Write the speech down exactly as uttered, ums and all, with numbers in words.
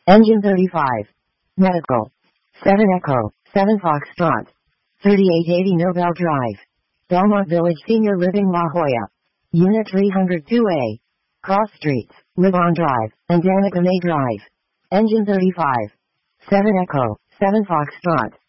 Engine thirty-five. Medical. seven Echo, seven Foxtrot. thirty-eight eighty Nobel Drive. Belmont Village Senior Living La Jolla. Unit three oh two A. Cross Streets, Livon Drive, and Danica May Drive. Engine thirty-five. seven Echo, seven Foxtrot.